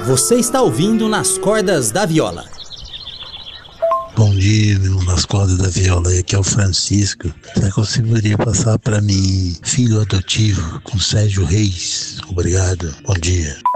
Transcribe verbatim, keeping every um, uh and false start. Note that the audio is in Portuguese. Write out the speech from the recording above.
Você está ouvindo Nas Cordas da Viola. Bom dia, meu, nas cordas da viola, aqui é o Francisco. Será que você poderia passar para mim, filho adotivo, com Sérgio Reis? Obrigado, bom dia.